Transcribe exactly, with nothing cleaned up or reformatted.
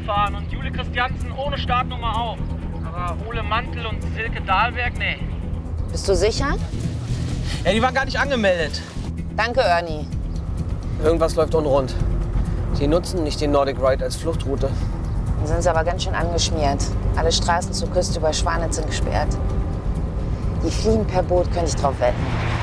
fahren und Jule Christiansen ohne Startnummer auch. Aber Ole Mantel und Silke Dahlberg, nee. Bist du sicher? Ja, die waren gar nicht angemeldet. Danke, Ernie. Irgendwas läuft unrund. Die nutzen nicht den Nordic Ride als Fluchtroute. Dann sind sie aber ganz schön angeschmiert. Alle Straßen zur Küste über Schwanitz sind gesperrt. Die fliehen per Boot, könnte ich drauf wetten.